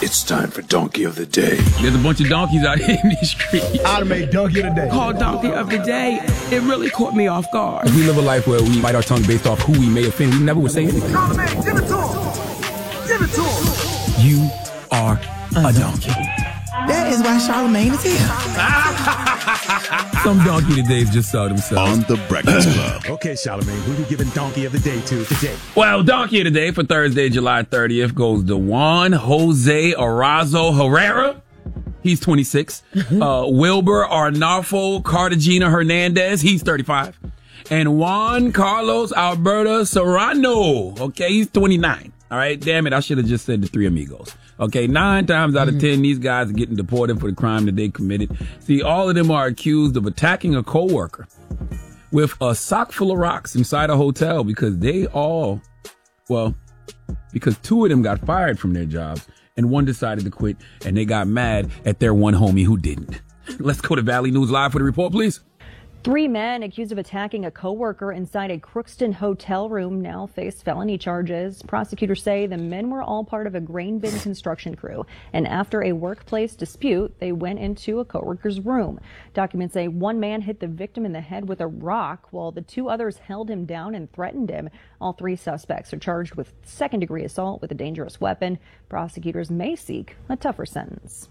It's time for Donkey of the Day. There's a bunch of donkeys out here in these streets. Automate Donkey of the Day. Called Donkey of the Day. It really caught me off guard. We live a life where we bite our tongue based off who we may offend. We never would say anything. Automate, give it to him. Give it to him. You are a donkey. That is why Charlamagne is here. Some donkey todays just saw themselves. On the Breakfast Club. Okay, Charlamagne, who you giving Donkey of the Day to today? Well, donkey of the day for Thursday, July 30th goes to Juan Jose Arazo Herrera. He's 26. Wilber Arnulfo Cartagena Hernandez. He's 35. And Juan Carlos Alberto Serrano. Okay, he's 29. All right, damn it, I should have just said the three amigos. Okay, 9 times out of 10, these guys are getting deported for the crime that they committed. See, all of them are accused of attacking a coworker with a sock full of rocks inside a hotel because because 2 of them got fired from their jobs and 1 decided to quit and they got mad at their one homie who didn't. Let's go to Valley News Live for the report, please. 3 men accused of attacking a coworker inside a Crookston hotel room now face felony charges. Prosecutors say the men were all part of a grain bin construction crew, and after a workplace dispute, they went into a coworker's room. Documents say 1 man hit the victim in the head with a rock, while the 2 others held him down and threatened him. All 3 suspects are charged with second-degree assault with a dangerous weapon. Prosecutors may seek a tougher sentence.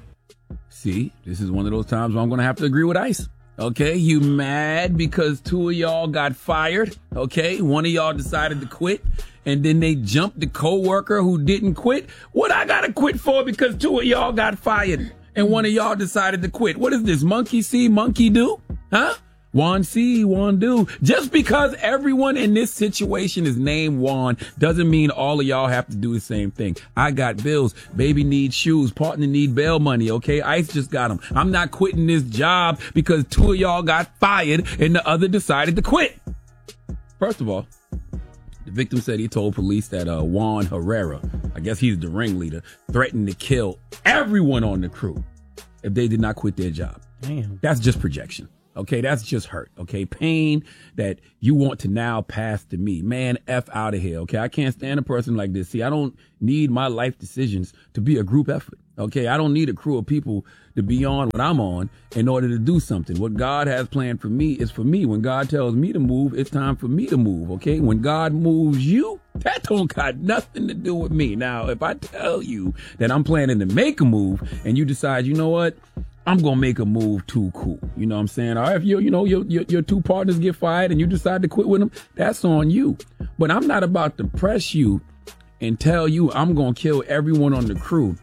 See, this is one of those times where I'm going to have to agree with ICE. Okay, you mad because 2 of y'all got fired? Okay, 1 of y'all decided to quit, and then they jumped the coworker who didn't quit? What I gotta quit for because 2 of y'all got fired and 1 of y'all decided to quit? What is this, monkey see, monkey do? Huh? Juan see, Juan do. Just because everyone in this situation is named Juan doesn't mean all of y'all have to do the same thing. I got bills. Baby needs shoes. Partner need bail money, okay? ICE just got them. I'm not quitting this job because 2 of y'all got fired and the other decided to quit. First of all, the victim said he told police that Juan Herrera, I guess he's the ringleader, threatened to kill everyone on the crew if they did not quit their job. Damn. That's just projection. Okay, that's just hurt. Okay, pain that you want to now pass to me. Man, F out of here. Okay, I can't stand a person like this. See, I don't need my life decisions to be a group effort. Okay, I don't need a crew of people to be on what I'm on in order to do something. What God has planned for me is for me. When God tells me to move, it's time for me to move. Okay, when God moves you, that don't got nothing to do with me. Now, if I tell you that I'm planning to make a move and you decide, you know what? I'm going to make a move too cool. You know what I'm saying? All right, if your 2 partners get fired and you decide to quit with them, that's on you. But I'm not about to press you and tell you I'm going to kill everyone on the crew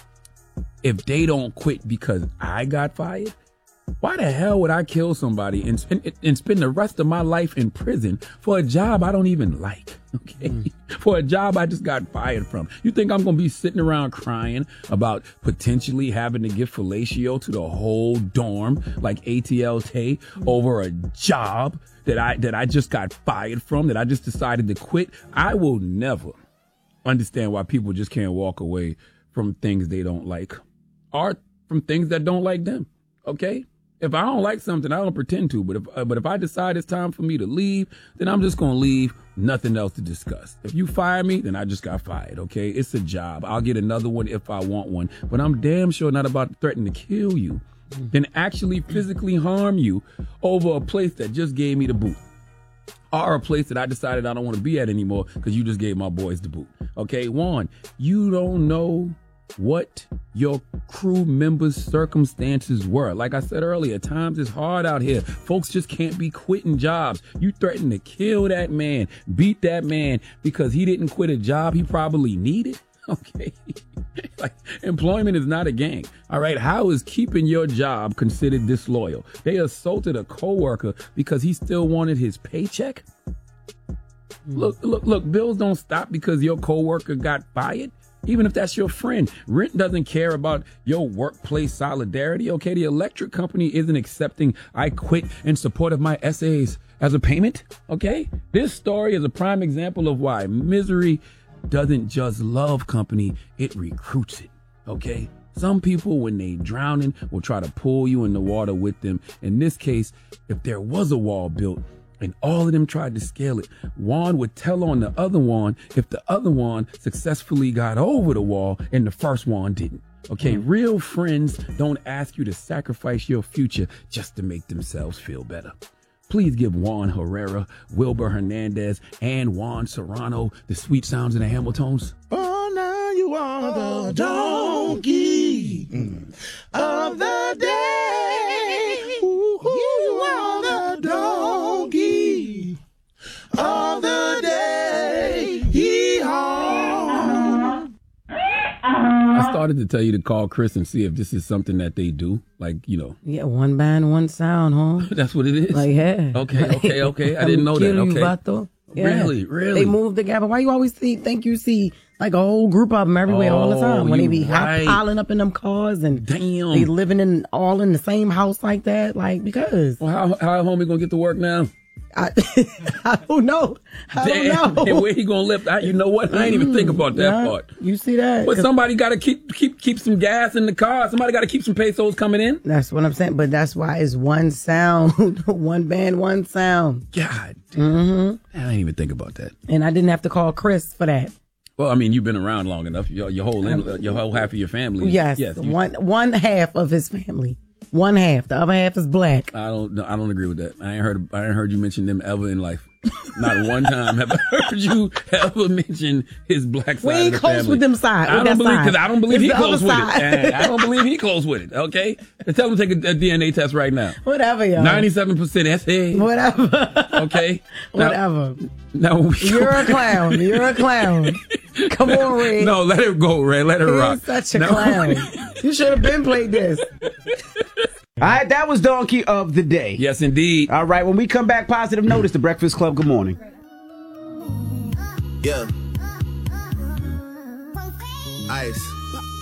if they don't quit because I got fired. Why the hell would I kill somebody and spend the rest of my life in prison for a job I don't even like? Okay. For a job I just got fired from. You think I'm going to be sitting around crying about potentially having to give fellatio to the whole dorm like ATL Tay over a job that I just got fired from, that I just decided to quit? I will never understand why people just can't walk away from things they don't like or from things that don't like them. Okay? If I don't like something, I don't pretend to. But if I decide it's time for me to leave, then I'm just going to leave. Nothing else to discuss. If you fire me, then I just got fired, okay? It's a job. I'll get another one if I want one. But I'm damn sure not about to threaten to kill you, then actually physically harm you over a place that just gave me the boot. Or a place that I decided I don't want to be at anymore because you just gave my boys the boot. Okay, Juan, you don't know what your crew members' circumstances were. Like I said earlier, times is hard out here. Folks just can't be quitting jobs. You threatened to kill that man, beat that man because he didn't quit a job he probably needed. Okay. Like, employment is not a gang. All right. How is keeping your job considered disloyal? They assaulted a coworker because he still wanted his paycheck. Look, bills don't stop because your coworker got fired. Even if that's your friend, Rent doesn't care about your workplace solidarity. Okay, the electric company isn't accepting I quit in support of my essays as a payment. Okay, this story is a prime example of why misery doesn't just love company, it recruits it. Okay, some people, when they drowning, will try to pull you in the water with them. In this case, if there was a wall built and all of them tried to scale it, Juan would tell on the other Juan if the other Juan successfully got over the wall and the first Juan didn't. Okay, real friends don't ask you to sacrifice your future just to make themselves feel better. Please give Juan Herrera, Wilbur Hernandez, and Juan Serrano the sweet sounds of the Hamiltons. Oh, now you are the donkey of the day. You are the donkey of the day. Yee-haw. I started to tell you to call Chris and see if this is something that they do. Like, you know. Yeah, one band, one sound, huh? That's what it is? Like, yeah. Okay. I didn't know that. Okay. Vato. Yeah. Really? They move together. Why you always think you see like a whole group of them everywhere all the time when they be piling up in them cars and they living in the same house like that? Like, because. Well, how homie gonna get to work now? I don't know. I don't know. And where he gonna live? You know what? I ain't even think about that part. You see that? But somebody got to keep some gas in the car. Somebody got to keep some pesos coming in. That's what I'm saying. But that's why it's one sound, one band, one sound. God. I didn't even think about that. And I didn't have to call Chris for that. Well, I mean, you've been around long enough. Your whole half of your family. Yes. One half of his family. One half. The other half is black. I don't agree with that. I ain't heard you mention them ever in life. Not one time have I heard you ever mention his black side. We ain't of the close family. with them side. I don't believe he close with it. I don't believe he close with it. Okay, tell him to take a DNA test right now. Whatever, yo. 97% SA. Whatever. Okay. Whatever. Now you're a clown. You're a clown. Come on, Ray. No, let it go, Ray. Let it rock. You're such a clown. You should have been played this. All right, that was Donkey of the Day. Yes, indeed. All right, when we come back, Positive Notice, The Breakfast Club. Good morning. Yeah. Ice.